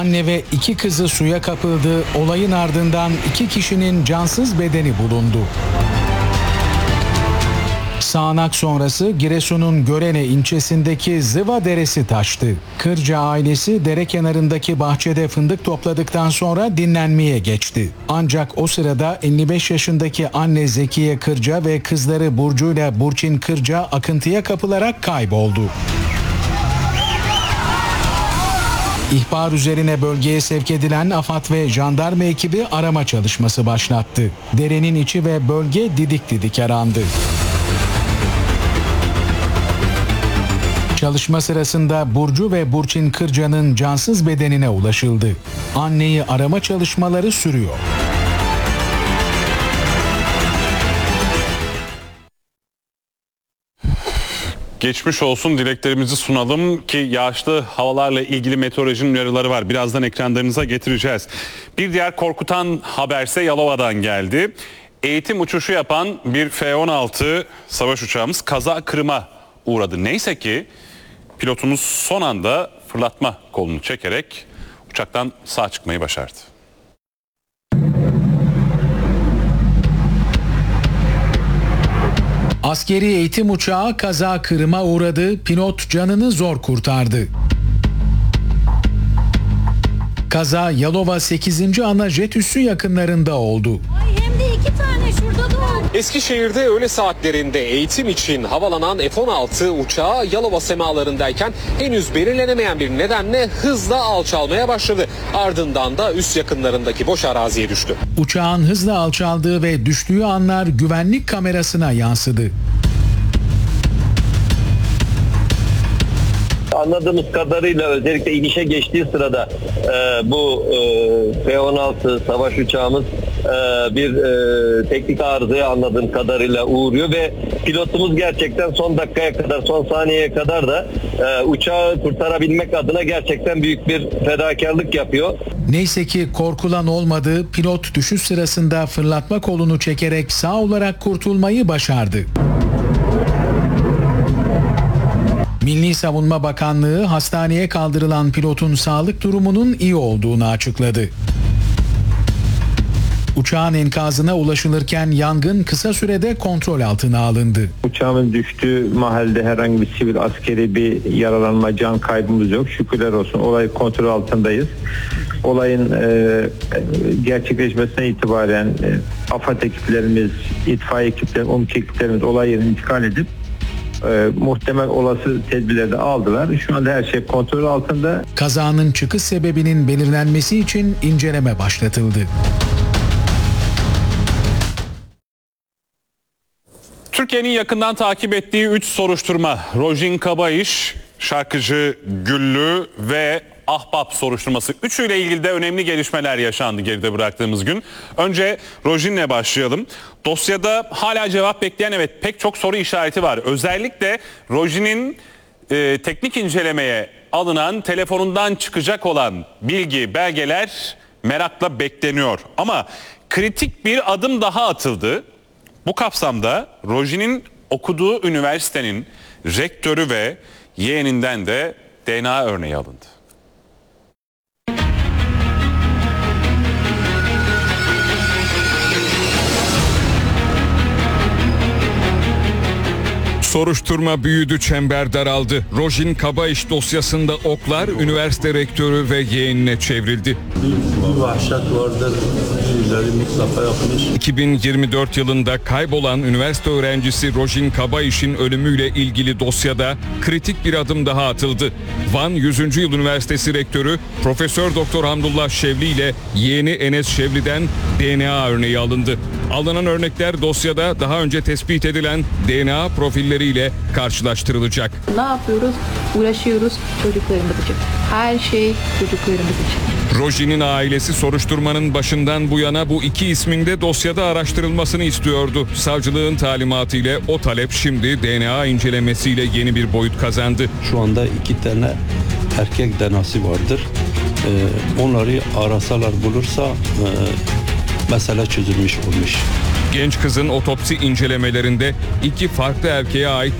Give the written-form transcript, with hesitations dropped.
Anne ve 2 kızı suya kapıldı. Olayın ardından 2 kişinin cansız bedeni bulundu. Sağanak sonrası Giresun'un Görene ilçesindeki Zıva Deresi taştı. Kırca ailesi dere kenarındaki bahçede fındık topladıktan sonra dinlenmeye geçti. Ancak o sırada 55 yaşındaki anne Zekiye Kırca ve kızları Burcu ile Burçin Kırca akıntıya kapılarak kayboldu. İhbar üzerine bölgeye sevk edilen AFAD ve jandarma ekibi arama çalışması başlattı. Derenin içi ve bölge didik didik arandı. Çalışma sırasında Burcu ve Burçin Kırca'nın cansız bedenine ulaşıldı. Anneyi arama çalışmaları sürüyor. Geçmiş olsun dileklerimizi sunalım ki yağışlı havalarla ilgili meteorolojinin uyarıları var. Birazdan ekranlarınıza getireceğiz. Bir diğer korkutan haberse Yalova'dan geldi. Eğitim uçuşu yapan bir F-16 savaş uçağımız kaza kırıma uğradı. Neyse ki pilotumuz son anda fırlatma kolunu çekerek uçaktan sağ çıkmayı başardı. Askeri eğitim uçağı kaza kırıma uğradı. Pilot canını zor kurtardı. Kaza Yalova 8. Ana jet üssü yakınlarında oldu. Ay hem de 2 tane şurada da oldu. Eskişehir'de öğle saatlerinde eğitim için havalanan F-16 uçağı Yalova semalarındayken henüz belirlenemeyen bir nedenle hızla alçalmaya başladı. Ardından da üs yakınlarındaki boş araziye düştü. Uçağın hızla alçaldığı ve düştüğü anlar güvenlik kamerasına yansıdı. Anladığımız kadarıyla özellikle inişe geçtiği sırada bu F-16 savaş uçağımız bir teknik arızaya anladığım kadarıyla uğruyor ve pilotumuz gerçekten son dakikaya kadar, son saniyeye kadar da uçağı kurtarabilmek adına gerçekten büyük bir fedakarlık yapıyor. Neyse ki korkulan olmadı. Pilot düşüş sırasında fırlatma kolunu çekerek sağ olarak kurtulmayı başardı. Milli Savunma Bakanlığı hastaneye kaldırılan pilotun sağlık durumunun iyi olduğunu açıkladı. Uçağın enkazına ulaşılırken yangın kısa sürede kontrol altına alındı. Uçağımız düştüğü mahallede herhangi bir sivil askeri bir yaralanma, can kaybımız yok. Şükürler olsun. Olay kontrol altındayız. Olayın gerçekleşmesine itibaren AFAD ekiplerimiz, itfaiye ekiplerimiz, OMİK ekiplerimiz olay yerine intikal edip muhtemel olası tedbirleri de aldılar. Şu anda her şey kontrol altında. Kazanın çıkış sebebinin belirlenmesi için inceleme başlatıldı. Türkiye'nin yakından takip ettiği 3 soruşturma: Rojin Kabayiş, şarkıcı Güllü ve Ahbap soruşturması. Üçüyle ilgili de önemli gelişmeler yaşandı geride bıraktığımız gün. Önce Rojin'le başlayalım. Dosyada hala cevap bekleyen pek çok soru işareti var. Özellikle Rojin'in teknik incelemeye alınan telefonundan çıkacak olan bilgi, belgeler merakla bekleniyor. Ama kritik bir adım daha atıldı. Bu kapsamda Rojin'in okuduğu üniversitenin rektörü ve yeğeninden de DNA örneği alındı. Soruşturma büyüdü, çember daraldı. Rojin Kabayiş dosyasında oklar üniversite rektörü ve yeğenine çevrildi. Bir vahşet vardır, birileri mutlaka yapmış. 2024 yılında kaybolan üniversite öğrencisi Rojin Kabayiş'in ölümüyle ilgili dosyada kritik bir adım daha atıldı. Van 100. Yıl Üniversitesi rektörü Profesör Doktor Hamdullah Şevli ile yeğeni Enes Şevli'den DNA örneği alındı. Alınan örnekler dosyada daha önce tespit edilen DNA profilleriyle karşılaştırılacak. Ne yapıyoruz? Uğraşıyoruz çocuklarımız için. Her şey çocuklarımız için. Rojin'in ailesi soruşturmanın başından bu yana bu iki ismin de dosyada araştırılmasını istiyordu. Savcılığın talimatı ile o talep şimdi DNA incelemesiyle yeni bir boyut kazandı. Şu anda 2 tane erkek DNA'sı vardır. Onları arasalar bulursa mesele çözülmüş olmuş. Genç kızın otopsi incelemelerinde 2 farklı erkeğe ait